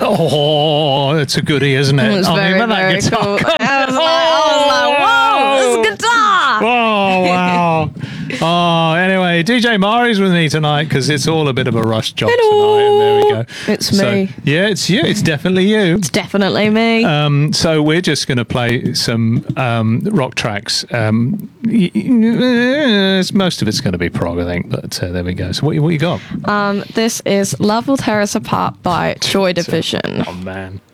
Oh, it's a goodie, isn't it? It's very, very cool. I was like, whoa, this is guitar. Oh, wow. Oh, anyway, DJ Mari's with me tonight because it's all a bit of a rush job Hello. tonight. And there we go. It's me. Yeah, it's you. It's definitely you. It's definitely me. So we're just going to play some rock tracks. Most of it's going to be prog, I think, but there we go. So what you got? This is Love Will Tear Us Apart by Joy Division. Oh, man.